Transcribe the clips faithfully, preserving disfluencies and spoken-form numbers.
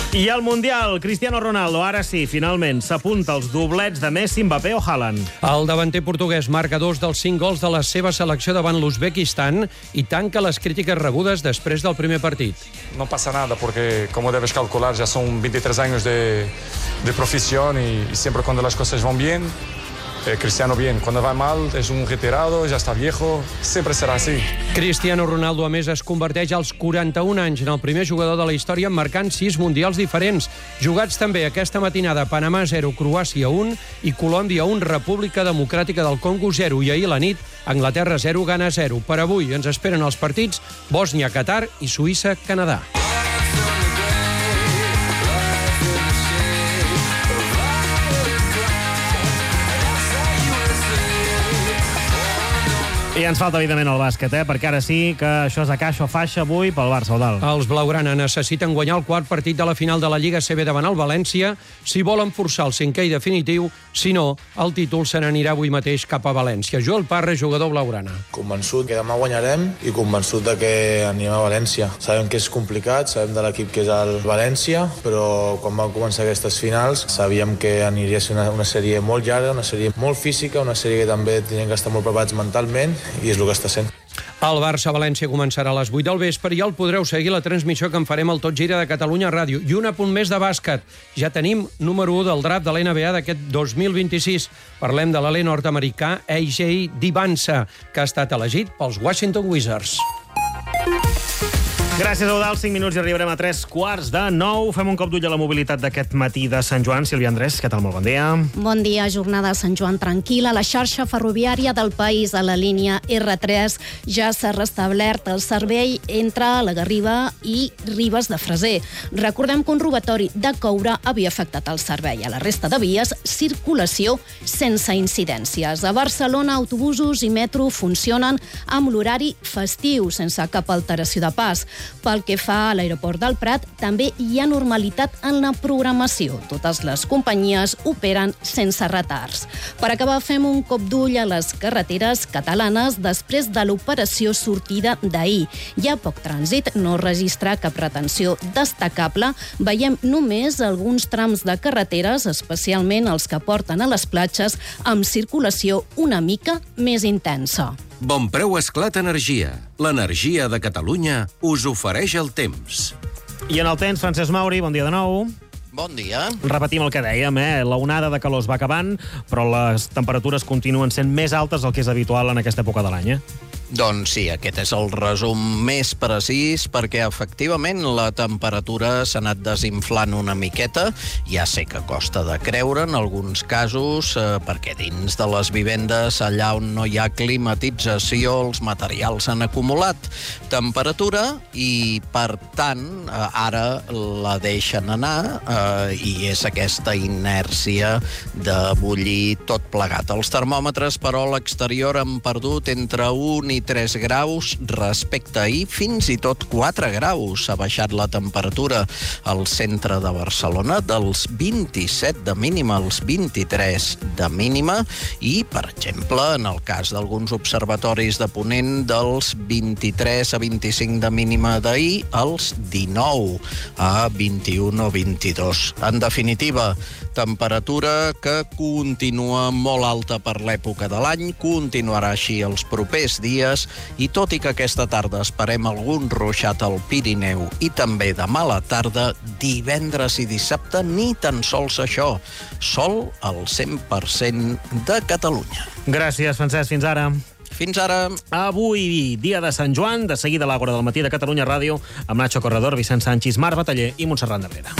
I al Mundial, Cristiano Ronaldo, ara sí, finalment, s'apunta als doblets de Messi, Mbappé o Haaland. El davanter portuguès marca dos dels cinc gols de la seva selecció davant l'Uzbekistan i tanca les crítiques rebudes després del primer partit. No pasa nada, porque como debes calcular, ya son veintitrés años de, de profesión y, y siempre cuando las cosas van bien, eh, Cristiano bien. Cuando va mal, es un retirado, ya está viejo, siempre será así. Cristiano Ronaldo, a més, es converteix als quaranta-un anys en el primer jugador de la història marcant sis mundials diferents. Jugats també aquesta matinada, Panamà zero, Croàcia un i Colòmbia un, República Democràtica del Congo zero. I ahir a la nit, Anglaterra zero, Ghana zero. Per avui ens esperen els partits Bòsnia, Qatar i Suïssa, Canadà. I ens falta, evidentment, el bàsquet, eh? perquè ara sí que això és a caixa o faixa avui pel Barça, Eudald. Els blaugrana necessiten guanyar el quart partit de la final de la Lliga A C B davant el València si volen forçar el cinquè i definitiu. Si no, el títol se n'anirà avui mateix cap a València. Joel Parra, jugador blaugrana. Convençut que demà guanyarem i convençut de que anem a València. Sabem que és complicat, sabem de l'equip que és el València, però quan vam començar aquestes finals sabíem que aniria a ser una, una sèrie molt llarga, una sèrie molt física, una sèrie que també tenien que estar molt preparats mentalment, i és el que està sent. El Barça-València començarà a les vuit del vespre i el podreu seguir la transmissió que en farem al Tot Gira de Catalunya Ràdio. I un apunt més de bàsquet. Ja tenim número u del draft de la N B A d'aquest dos mil vint-i-sis. Parlem de l'alè nord-americà A J Dibansa, que ha estat elegit pels Washington Wizards. Gràcies, Eudald. cinc minuts i arribarem a tres quarts de nou. Fem un cop d'ull a la mobilitat d'aquest matí de Sant Joan. Sílvia Andrés, què tal? Molt bon dia. Bon dia. Jornada de Sant Joan tranquil·la. La xarxa ferroviària del país a la línia R tres ja s'ha restablert el servei entre la Garriga i Ribes de Freser. Recordem que un robatori de coure havia afectat el servei. A la resta de vies, circulació sense incidències. A Barcelona, autobusos i metro funcionen amb l'horari festiu, sense cap alteració de pas. Pel que fa a l'aeroport del Prat, també hi ha normalitat en la programació. Totes les companyies operen sense retards. Per acabar, fem un cop d'ull a les carreteres catalanes després de l'operació sortida d'ahir. Hi ha poc trànsit, no registra cap retenció destacable. Veiem només alguns trams de carreteres, especialment els que porten a les platges, amb circulació una mica més intensa. Bonpreu Esclat Energia. L'energia de Catalunya us ofereix el temps. I en el temps, Francesc Mauri, bon dia de nou. Bon dia. Repetim el que dèiem, eh? La onada de calor es va acabant, però les temperatures continuen sent més altes del que és habitual en aquesta època de l'any, eh? Doncs sí, aquest és el resum més precís, perquè efectivament la temperatura s'ha anat desinflant una miqueta. Ja sé que costa de creure en alguns casos, eh, perquè dins de les vivendes, allà on no hi ha climatització, els materials han acumulat temperatura i, per tant, eh, ara la deixen anar eh, i és aquesta inèrcia de bullir tot plegat. Els termòmetres, però, a l'exterior han perdut entre un i tres graus respecte a ahir, fins i tot quatre graus. Ha baixat la temperatura al centre de Barcelona dels vint-i-set de mínima als vint-i-tres de mínima i, per exemple, en el cas d'alguns observatoris de Ponent, dels vint-i-tres a vint-i-cinc de mínima d'ahir als dinou a vint-i-un o vint-i-dos. En definitiva, temperatura que continua molt alta per l'època de l'any, continuarà així els propers dies i tot i que aquesta tarda esperem algun ruixat al Pirineu i també demà a la tarda, divendres i dissabte, ni tan sols això. Sol al cent per cent de Catalunya. Gràcies, Francesc. Fins ara. Fins ara. Avui, dia de Sant Joan, de seguida a l'Àgora del matí de Catalunya Ràdio, amb Nacho Corredor, Vicent Sanchis, Marc Bataller i Montserrat Nebrera.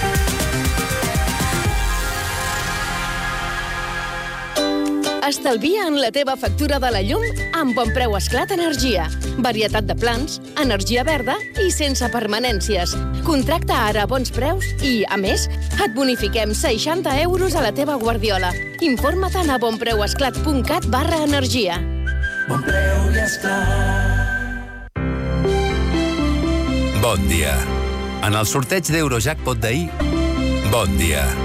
Estalvia en la teva factura de la llum amb Bonpreu Esclat Energia. Varietat de plans, energia verda i sense permanències. Contracta ara a bons preus i, a més, et bonifiquem seixanta euros a la teva guardiola. Informa't a bonpreuesclat punt cat barra energia. Bonpreu i Esclat. Bon dia. En el sorteig d'Eurojackpot d'ahir, bon dia.